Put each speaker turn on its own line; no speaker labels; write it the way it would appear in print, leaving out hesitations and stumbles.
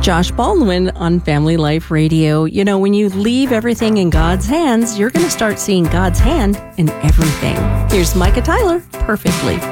Josh Baldwin on Family Life Radio. You know, when you leave everything in God's hands, you're going to start seeing God's hand in everything. Here's Micah Tyler, Perfectly.